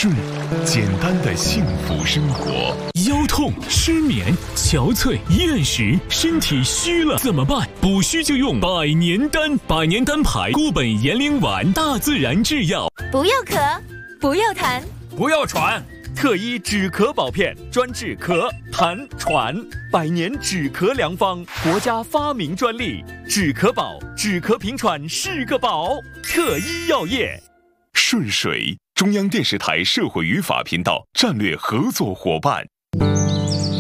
顺，简单的幸福生活。 腰痛、失眠、憔悴、厌食，身体虚了怎么办？补虚就用百年丹，百年丹牌固本延龄丸，大自然制药。 不要咳，不要痰， 不要喘，特医止咳宝片，专治咳、痰、喘，百年止咳良方，国家发明专利，止咳宝，止咳平喘是个宝。特医药业。 顺水，中央电视台社会与法频道战略合作伙伴。